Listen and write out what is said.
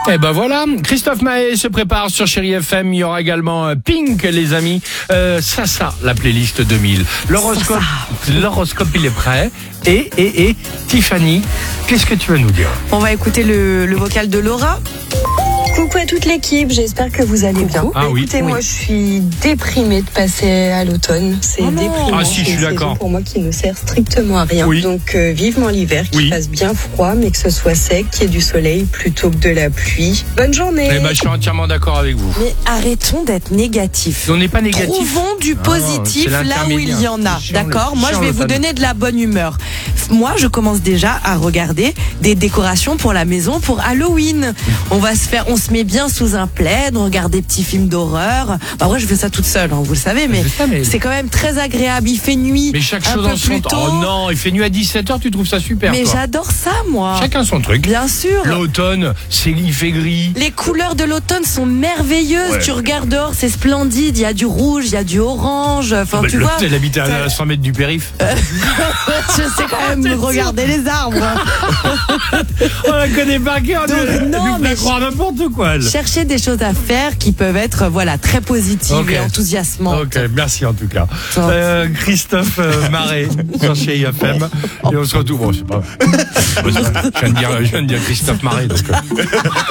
Et ben voilà, Christophe Maé se prépare sur Chéri FM. Il y aura également Pink, les amis. Ça, la playlist 2000. L'horoscope, il est prêt. Et Tiffany, qu'est-ce que tu vas nous dire? On va écouter le vocal de Laura. Coucou à toute l'équipe, j'espère que vous allez bien. Ah oui. Écoutez, moi je suis déprimée de passer à l'automne. C'est déprimant. Ah si, je suis C'est une d'accord. saison pour moi qui ne sert strictement à rien. Oui. Donc vivement l'hiver, qu'il fasse bien froid, mais que ce soit sec, qu'il y ait du soleil plutôt que de la pluie. Bonne journée. Eh ben, je suis entièrement d'accord avec vous. Mais arrêtons d'être négatifs. On n'est pas négatif. Trouvons du positif c'est là où il y en a. C'est chiant, D'accord? Moi, je chiant, vais le vous panneau. donner de la bonne humeur. Moi, je commence déjà à regarder des décorations pour la maison pour Halloween. On se met bien sous un plaid, on regarde des petits films d'horreur. Après, je fais ça toute seule, hein, vous le savez, mais c'est quand même très agréable. Il fait nuit. Mais chaque un chose peu en son plus temps. tôt. Oh non, il fait nuit à 17h, tu trouves ça super, Mais toi. j'adore ça, moi. Chacun son truc. Bien sûr. L'automne, il fait gris. Les couleurs de l'automne sont merveilleuses. Ouais. Tu regardes dehors, c'est splendide. Il y a du rouge, il y a du orange. Enfin, tu vois. Elle habite à 100 mètres du périph'. Je sais quand même regarder les arbres. On la connaît pas, qui non, elle mais fait croire n'importe quoi, elle. Chercher des choses à faire qui peuvent être très positives et enthousiasmantes. Ok, merci en tout cas. Christophe Maé sur Chéri FM. Et on se retrouve. Bon, c'est pas. Je viens de dire Christophe Maé. Donc,